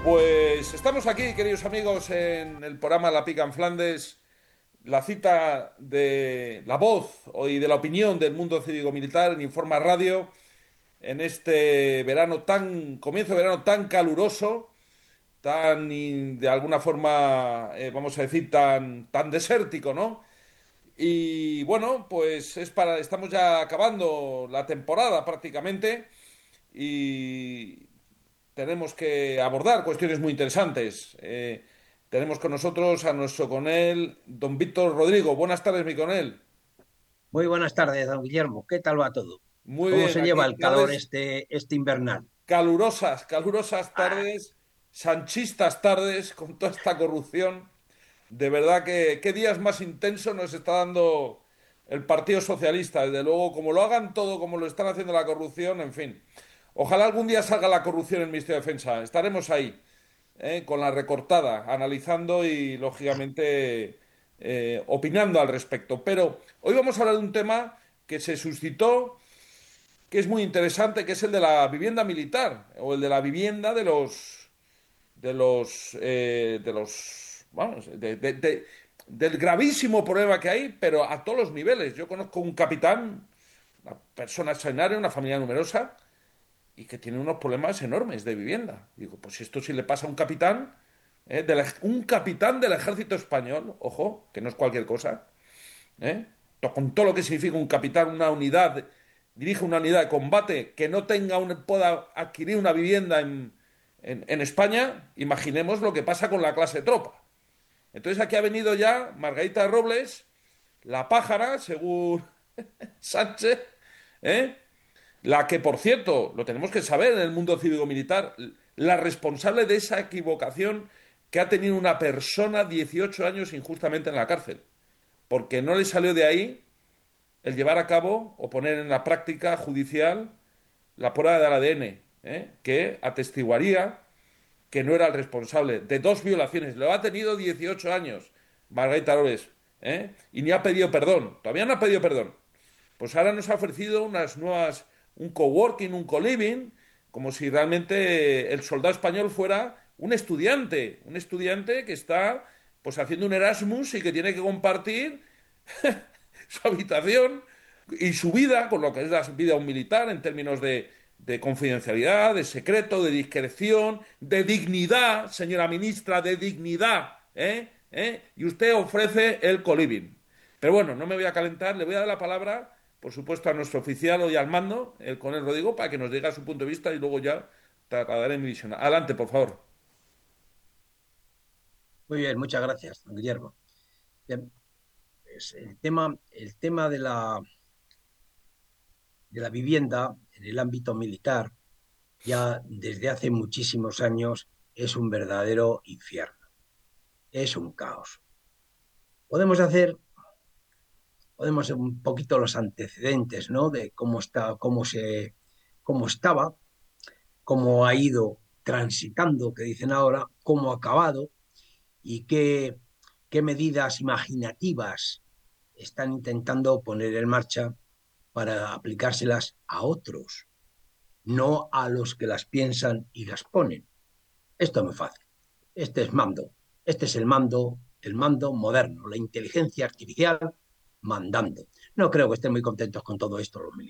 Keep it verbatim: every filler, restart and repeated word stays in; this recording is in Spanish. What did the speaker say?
Pues estamos aquí, queridos amigos, en el programa La Pica en Flandes, la cita de la voz y de la opinión del mundo cívico-militar en Informa Radio, en este verano tan, comienzo de verano tan caluroso, tan, in- de alguna forma, eh, vamos a decir, tan, tan desértico, ¿no? Y bueno, pues es para, estamos ya acabando la temporada prácticamente y tenemos que abordar cuestiones muy interesantes. Eh, tenemos con nosotros a nuestro conel, don Víctor Rodrigo. Buenas tardes, mi conel. Muy buenas tardes, don Guillermo. ¿Qué tal va todo? Muy ¿Cómo bien, se lleva aquí el calor tardes este, este invernal? calurosas, calurosas Ah, tardes, sanchistas tardes, con toda esta corrupción. De verdad que qué días más intensos nos está dando el Partido Socialista. Desde luego, como lo hagan todo, como lo están haciendo la corrupción, en fin. Ojalá algún día salga la corrupción en el Ministerio de Defensa. Estaremos ahí, ¿eh? Con la recortada, analizando y, lógicamente, eh, opinando al respecto. Pero hoy vamos a hablar de un tema que se suscitó, que es muy interesante, que es el de la vivienda militar, o el de la vivienda de los, de los, eh, de los, vamos, de- de- de- del gravísimo problema que hay, pero a todos los niveles. Yo conozco un capitán, una persona extraordinaria, una familia numerosa, y que tiene unos problemas enormes de vivienda. Digo, pues si esto sí le pasa a un capitán, ¿eh? del ej- un capitán del ejército español, ojo, que no es cualquier cosa, ¿eh? To- con todo lo que significa un capitán, una unidad, dirige una unidad de combate que no tenga un, pueda adquirir una vivienda en, en, en España, imaginemos lo que pasa con la clase tropa. Entonces aquí ha venido ya Margarita Robles, la pájara, según Sánchez, ¿eh? La que, por cierto, lo tenemos que saber en el mundo cívico-militar, la responsable de esa equivocación que ha tenido una persona dieciocho años injustamente en la cárcel, porque no le salió de ahí el llevar a cabo o poner en la práctica judicial la prueba del A D N, ¿eh? Que atestiguaría que no era el responsable de dos violaciones. Lo ha tenido dieciocho años, Margarita Robles, ¿eh? Y ni ha pedido perdón, todavía no ha pedido perdón. Pues ahora nos ha ofrecido unas nuevas, un coworking, un co-living, como si realmente el soldado español fuera un estudiante, un estudiante que está pues haciendo un Erasmus y que tiene que compartir su habitación y su vida, con lo que es la vida de un militar en términos de, de confidencialidad, de secreto, de discreción, de dignidad, señora ministra, de dignidad, ¿eh? ¿Eh? Y usted ofrece el coliving. Pero bueno, no me voy a calentar, le voy a dar la palabra, por supuesto, a nuestro oficial hoy al mando, el coronel Rodrigo, para que nos diga su punto de vista y luego ya trasladaré mi visión. Adelante, por favor. muy bien, muchas gracias, don Guillermo. Bien, pues el tema, el tema de la, de la vivienda en el ámbito militar ya desde hace muchísimos años es un verdadero infierno, es un caos. Podemos hacer, podemos ver un poquito los antecedentes, ¿no? De cómo está, cómo se, cómo estaba, cómo ha ido transitando, que dicen ahora, cómo ha acabado y qué, qué medidas imaginativas están intentando poner en marcha para aplicárselas a otros, no a los que las piensan y las ponen. Esto es muy fácil. Este es mando. Este es el mando, el mando moderno, la inteligencia artificial mandando. No creo que estén muy contentos con todo esto los militares.